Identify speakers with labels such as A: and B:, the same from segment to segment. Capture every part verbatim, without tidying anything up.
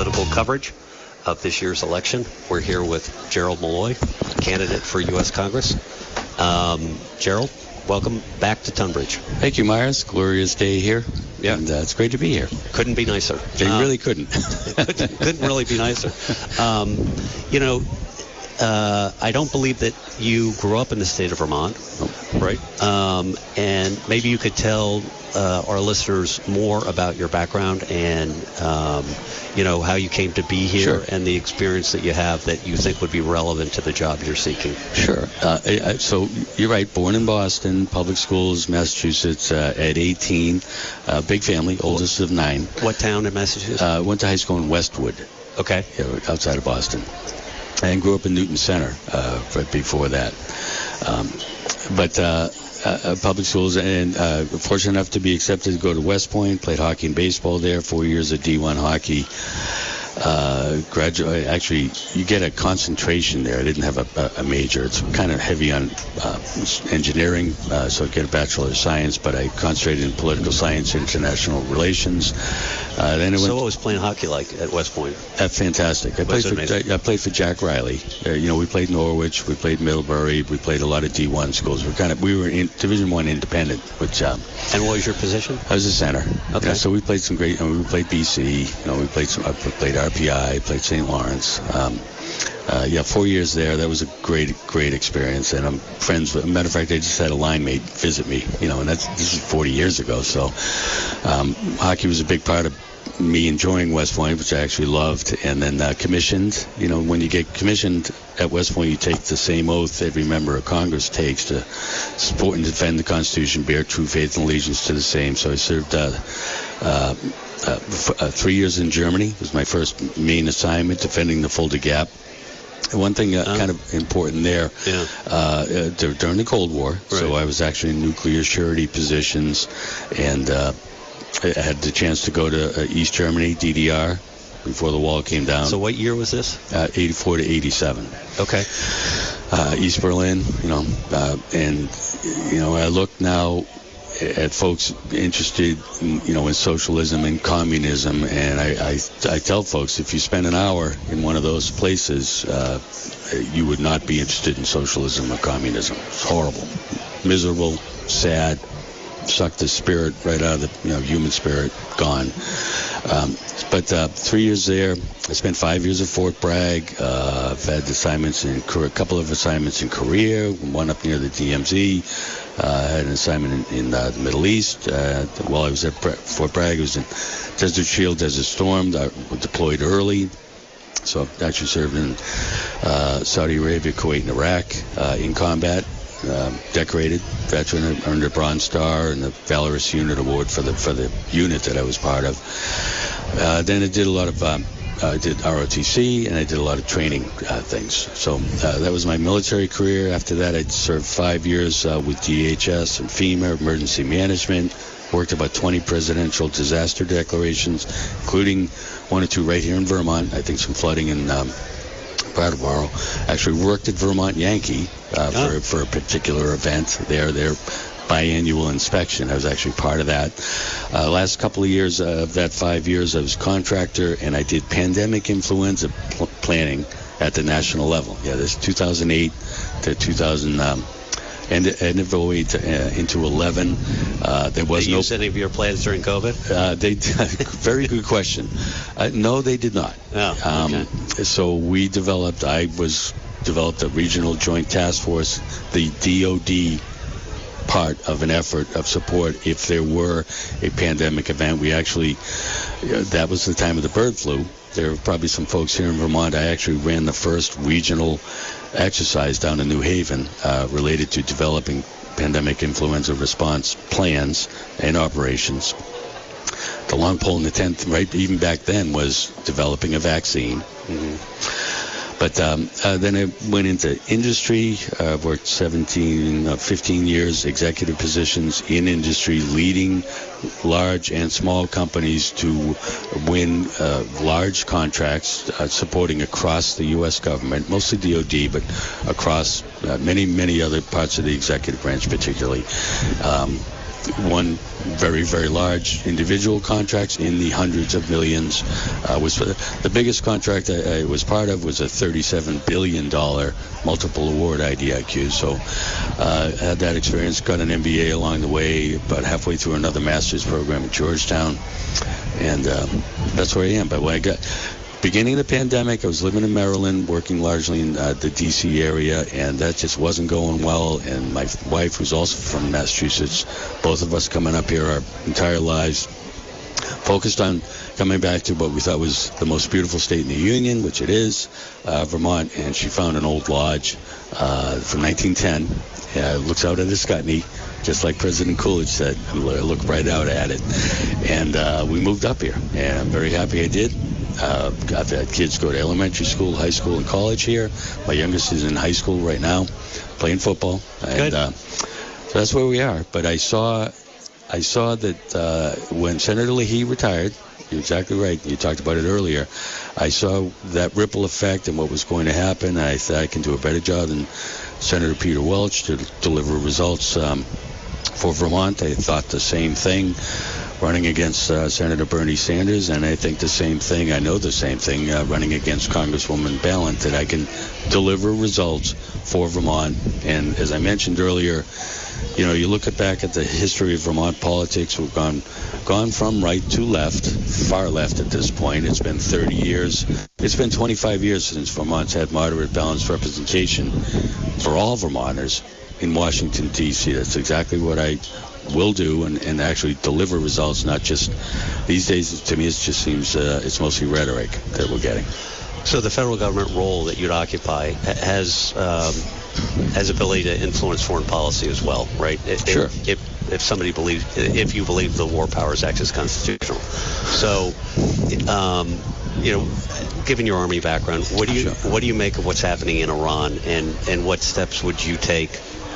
A: political coverage of this year's election. We're here with Gerald Malloy, candidate for U S Congress. Um, Gerald, welcome back to Tunbridge.
B: Thank you, Myers. Glorious day here.
A: Yeah.
B: And uh, it's great to be here.
A: Couldn't be nicer.
B: They
A: uh,
B: really couldn't.
A: couldn't. Couldn't really be nicer. Um, you know, uh, I don't believe that you grew up in the state of Vermont, right? Um, and maybe you could tell uh, our listeners more about your background and, um, you know, how you came to be here
B: Sure.
A: and the experience that you have that you think would be relevant to the job you're seeking.
B: Sure. Uh, I, I, so you're right. Born in Boston, public schools, Massachusetts, uh, at eighteen. Uh, big family, oldest of nine.
A: What town in Massachusetts?
B: Uh, went to high school in Westwood.
A: Okay.
B: You know, outside of Boston. And grew up in Newton Center uh, right before that. Um, but uh, uh, public schools, and uh, fortunate enough to be accepted to go to West Point, played hockey and baseball there, four years of D one hockey. Uh, graduate, actually, you get a concentration there. I didn't have a, a major. It's kind of heavy on uh, engineering, uh, so I get a Bachelor of Science, but I concentrated in political science, international relations. Uh, then I went
A: so what was playing hockey like at West Point?
B: Uh, fantastic. I played, for, I, I played for Jack Riley. Uh, you know, we played Norwich, we played Middlebury, we played a lot of D one schools. We're kind of we were in Division One independent, which. Um,
A: and what was your position?
B: I was a center.
A: Okay.
B: Yeah, so we played some great. I mean, we played B C. You know, we played some. I played R P I. Played Saint Lawrence. Um, uh, yeah, four years there. That was a great, great experience. And I'm friends with. As a matter of fact, I just had a line mate visit me. You know, and that's this is forty years ago. So um, hockey was a big part of me enjoying West Point, which I actually loved, and then uh, commissioned. You know, when you get commissioned at West Point, you take the same oath every member of Congress takes to support and defend the Constitution, bear true faith and allegiance to the same. So I served uh, uh, uh, f- uh, three years in Germany. It was my first main assignment, defending the Fulda Gap. And one thing uh, uh, kind of important there,
A: yeah.
B: uh, uh, during the Cold War, right. So I was actually in nuclear surety positions, and uh, I had the chance to go to uh, East Germany, D D R, before the wall came down.
A: So what year was this?
B: Uh, eighty-four to eighty-seven.
A: Okay.
B: Uh, East Berlin, you know, uh, and, you know, I look now at folks interested, in, you know, in socialism and communism, and I, I, I tell folks, if you spend an hour in one of those places, uh, you would not be interested in socialism or communism. It's horrible, miserable, sad. Sucked the spirit right out of the you know human spirit, gone. Um, but uh, three years there, I spent five years at Fort Bragg. Uh, I've had assignments in a couple of assignments in Korea, one up near the D M Z. Uh, I had an assignment in, in uh, the Middle East. Uh, while I was at Fort Bragg, I was in Desert Shield, Desert Storm. I was deployed early. So I actually served in uh, Saudi Arabia, Kuwait, and Iraq uh, in combat. Um, decorated veteran, earned a Bronze Star and the Valorous Unit Award for the for the unit that I was part of. Uh, then I did a lot of um, I did R O T C and I did a lot of training uh, things. So uh, that was my military career. After that, I served five years uh, with D H S and FEMA, emergency management. Worked about twenty presidential disaster declarations, including one or two right here in Vermont. I think some flooding in um, Brattleboro. Actually worked at Vermont Yankee uh,
A: oh.
B: for for a particular event there. Their biannual inspection. I was actually part of that. Uh, last couple of years uh, of that five years, I was contractor, and I did pandemic influenza pl- planning at the national level. Yeah, this two thousand eight to two thousand. Um, And end of oh eight uh, into eleven, uh, there was
A: did
B: no.
A: Did you use any of your plans during COVID?
B: Uh, they very good question. Uh, no, they did not.
A: Oh, okay.
B: Um, so we developed. I was developed a regional joint task force, the D O D part of an effort of support if there were a pandemic event. We actually, uh, that was the time of the bird flu. There are probably some folks here in Vermont. I actually ran the first regional exercise down in New Haven uh, related to developing pandemic influenza response plans and operations. The long pole in the tent, right, even back then, was developing a vaccine. Mm-hmm. But um, uh, then I went into industry. Uh, I've worked seventeen, uh, fifteen years, executive positions in industry, leading large and small companies to win uh, large contracts, uh, supporting across the U S government, mostly D O D, but across uh, many, many other parts of the executive branch, particularly. Um, won very, very large individual contracts in the hundreds of millions. Uh, was the biggest contract I, I was part of was a thirty-seven billion dollars multiple award I D I Q. So uh, had that experience, got an M B A along the way, about halfway through another master's program at Georgetown, and um, that's where I am. But when I got beginning of the pandemic, I was living in Maryland, working largely in uh, the D C area, and that just wasn't going well. And my wife, who's also from Massachusetts, both of us coming up here our entire lives, focused on coming back to what we thought was the most beautiful state in the Union, which it is, uh, Vermont. And she found an old lodge uh, from nineteen ten. Uh, looks out at the Scutney, just like President Coolidge said. I look right out at it. And uh, we moved up here, and I'm very happy I did. Uh, I've had kids go to elementary school, high school, and college here. My youngest is in high school right now, playing football. And uh, so that's where we are. But I saw, I saw that uh, when Senator Leahy retired, you're exactly right. You talked about it earlier. I saw that ripple effect and what was going to happen. I thought I can do a better job than Senator Peter Welch to deliver results um, for Vermont. I thought the same thing running against uh, Senator Bernie Sanders, and I think the same thing, I know the same thing, uh, running against Congresswoman Balint, that I can deliver results for Vermont. And as I mentioned earlier, you know, you look at back at the history of Vermont politics, we've gone gone from right to left, far left at this point. It's been thirty years. It's been twenty-five years since Vermont's had moderate balanced representation for all Vermonters in Washington, D C That's exactly what I will do, and, and actually deliver results, not just these days. To me, it just seems uh, it's mostly rhetoric that we're getting.
A: So the federal government role that you'd occupy has um, has ability to influence foreign policy as well, right? If,
B: sure.
A: If, if somebody believes, if you believe the War Powers Act is constitutional. So, um, you know, given your Army background, what do you sure. what do you make of what's happening in Iran, and, and what steps would you take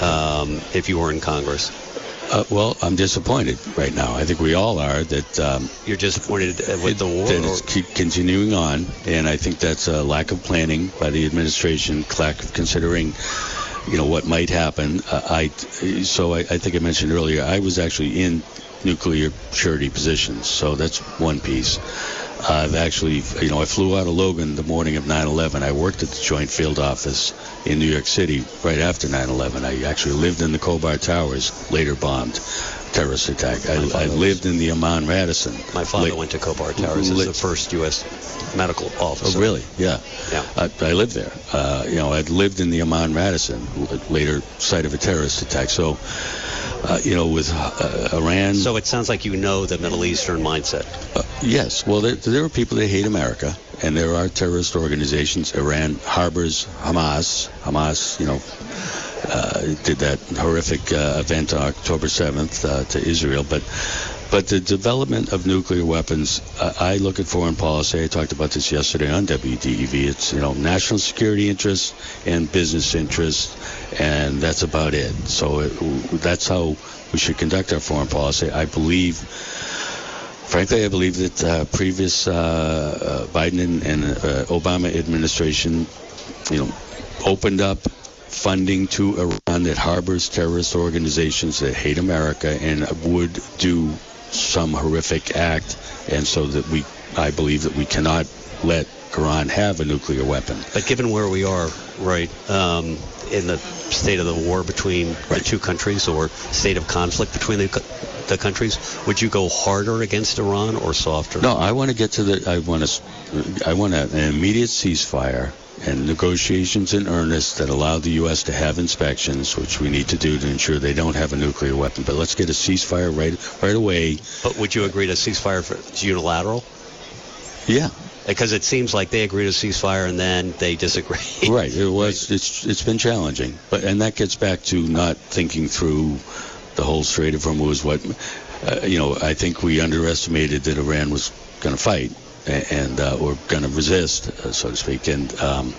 A: um, if you were in Congress?
B: Uh, well, I'm disappointed right now. I think we all are that um,
A: you're disappointed with the war.
B: That it's keep continuing on, and I think that's a lack of planning by the administration, lack of considering, you know, what might happen. Uh, I so I, I think I mentioned earlier, I was actually in nuclear surety positions, so that's one piece. Uh, I've actually, you know, I flew out of Logan the morning of nine eleven. I worked at the Joint Field Office in New York City right after nine eleven. I actually lived in the Khobar Towers, later bombed, terrorist attack. I, I lived in the Amman Radisson.
A: My father La- went to Khobar Towers as the first U S medical officer.
B: Oh, really? Yeah.
A: Yeah.
B: I, I lived there. Uh, you know, I'd lived in the Amman Radisson, later site of a terrorist attack. So, uh, you know, with uh, Iran.
A: So it sounds like you know the Middle Eastern mindset.
B: Uh, yes. Well, there, there are people that hate America, and there are terrorist organizations. Iran harbors Hamas. Hamas, you know, uh, did that horrific uh, event on October seventh uh, to Israel. But but the development of nuclear weapons, uh, I look at foreign policy. I talked about this yesterday on W D E V. It's, you know, national security interests and business interests, and that's about it. So it, that's how we should conduct our foreign policy. I believe, frankly, I believe that uh, previous uh, uh, Biden and, and uh, Obama administration, you know, opened up funding to Iran that harbors terrorist organizations that hate America and would do some horrific act, and so that we, I believe that we cannot let Iran have a nuclear weapon.
A: But given where we are, right, um, in the state of the war between right. the two countries, or state of conflict between the, the countries, would you go harder against Iran or softer?
B: No, I want to get to the. I want to. I want an immediate ceasefire and negotiations in earnest that allow the U S to have inspections, which we need to do to ensure they don't have a nuclear weapon. But let's get a ceasefire right right away.
A: But would you agree to ceasefire for it's unilateral?
B: Yeah.
A: Because it seems like they agree to ceasefire and then they disagree.
B: Right. It was. It's. It's been challenging, but and that gets back to not thinking through the whole Strait of Hormuz. What, uh, you know, I think we underestimated that Iran was going to fight and uh, or going to resist, uh, so to speak, and um,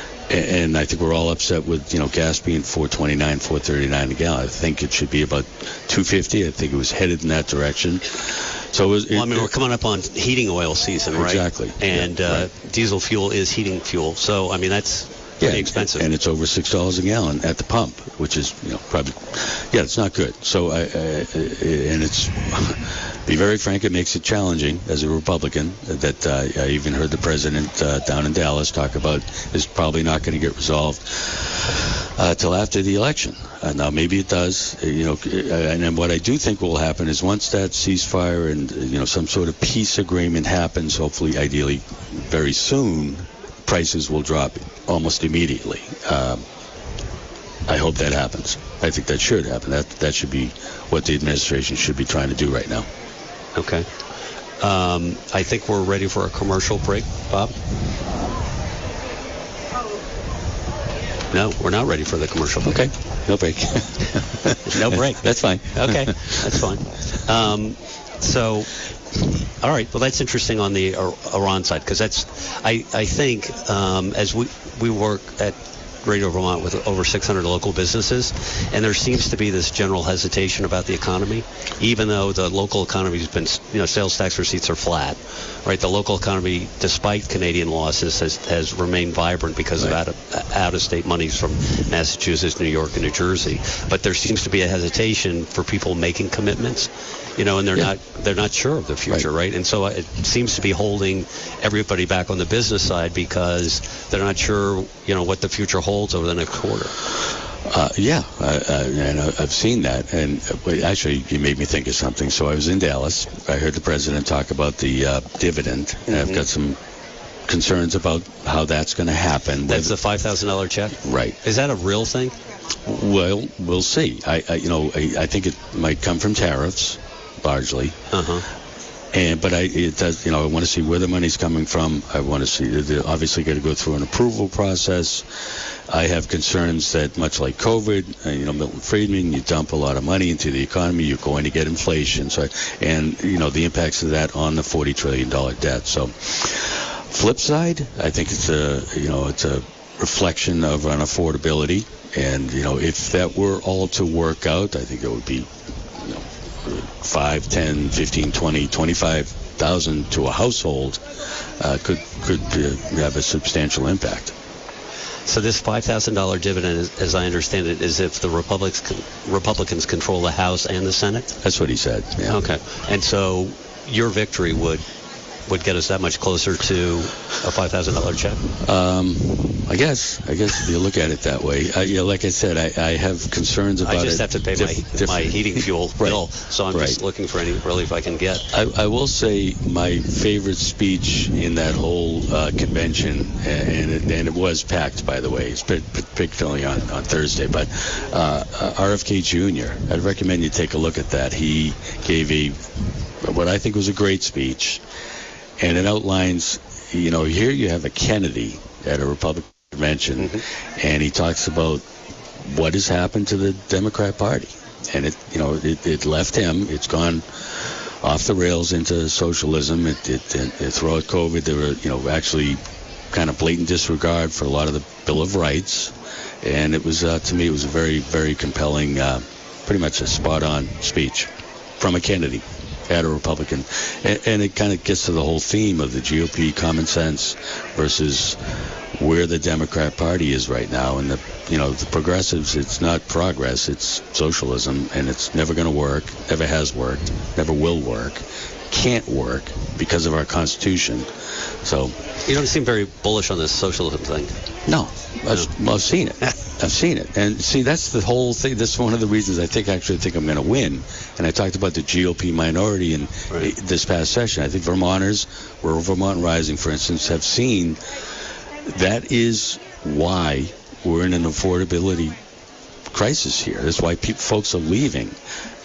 B: and I think we're all upset with, you know, gas being four twenty-nine, four thirty-nine a gallon. I think it should be about two fifty. I think it was headed in that direction. So it was,
A: well, I mean,
B: it,
A: we're coming up on heating oil season, right?
B: Exactly.
A: And
B: yeah,
A: uh,
B: right.
A: diesel fuel is heating fuel. So, I mean, that's pretty expensive.
B: And it's over six dollars a gallon at the pump, which is, you know, probably, yeah, it's not good. So, I, I, and it's, to be very frank, it makes it challenging as a Republican that uh, I even heard the president uh, down in Dallas talk about is probably not going to get resolved uh, till after the election. Uh, now, maybe it does, uh, you know, and then what I do think will happen is once that ceasefire and, uh, you know, some sort of peace agreement happens, hopefully, ideally, very soon, prices will drop almost immediately. Um, I hope that happens. I think that should happen. That that should be what the administration should be trying to do right now.
A: Okay. Um, I think we're ready for a commercial break, Bob. No, we're not ready for the commercial break.
B: Okay. No break.
A: No break.
B: That's fine.
A: Okay. That's fine. Um, so, all right. Well, that's interesting on the Iran side because that's, I, I think, um, as we, we work at Radio Vermont with over six hundred local businesses, and there seems to be this general hesitation about the economy, even though the local economy has been, you know, sales tax receipts are flat, right? The local economy, despite Canadian losses, has, has remained vibrant because right. of out of, out-of-state monies from Massachusetts, New York, and New Jersey. But there seems to be a hesitation for people making commitments, you know, and they're yeah. not they're not sure of the future, right. right? And so it seems to be holding everybody back on the business side because they're not sure, you know, what the future holds over the next quarter.
B: Uh, yeah, uh, uh, and I've seen that. And uh, actually, you made me think of something. So I was in Dallas. I heard the president talk about the uh, dividend, mm-hmm. and I've got some concerns about how that's going to happen.
A: That's the five thousand dollars check?
B: Right.
A: Is that a real thing?
B: Well, we'll see. I, I you know, I, I think it might come from tariffs, largely.
A: Uh-huh.
B: And but I it does you know I want to see where the money's coming from. I want to see they're obviously got to go through an approval process. I have concerns that much like COVID, uh, you know, Milton Friedman, you dump a lot of money into the economy, you're going to get inflation. So and you know the impacts of that on the forty trillion dollars debt. So flip side, I think it's a you know it's a reflection of an affordability. And you know if that were all to work out, I think it would be you know. five, ten, fifteen, twenty, twenty-five thousand to a household uh, could could uh, have a substantial impact.
A: So this five thousand dollars dividend, as I understand it, is if the Republicans Republicans control the House and the Senate?
B: That's what he said. Yeah.
A: Okay. And so your victory would would get us that much closer to a five thousand dollars check?
B: Um, I guess. I guess if you look at it that way. I, you know, like I said, I, I have concerns about it.
A: I just
B: it
A: have to pay diff- my, my heating fuel
B: right.
A: bill, so I'm
B: right.
A: just looking for any relief I can get.
B: I, I will say my favorite speech in that whole uh, convention, and it, and it was packed, by the way, particularly on, on Thursday, but uh, R F K Junior, I'd recommend you take a look at that. He gave a what I think was a great speech. And it outlines, you know, here you have a Kennedy at a Republican convention, mm-hmm. and he talks about what has happened to the Democrat Party. And, it, you know, it, it left him. It's gone off the rails into socialism. It, it, it, it throughout COVID, there were, you know, actually kind of blatant disregard for a lot of the Bill of Rights. And it was, uh, to me, it was a very, very compelling, uh, pretty much a spot-on speech from a Kennedy at a Republican. And, and it kind of gets to the whole theme of the G O P common sense versus where the Democrat Party is right now. And the, you know, the progressives, it's not progress, it's socialism, and it's never going to work, never has worked, never will work, can't work because of our Constitution. So
A: you don't seem very bullish on this socialism thing.
B: No, I've, I've seen it. I've seen it. And see, that's the whole thing. That's one of the reasons I think actually think I'm going to win. And I talked about the G O P minority in right. this past session. I think Vermonters, Rural Vermont Rising, for instance, have seen that is why we're in an affordability crisis here. That's why people, folks are leaving.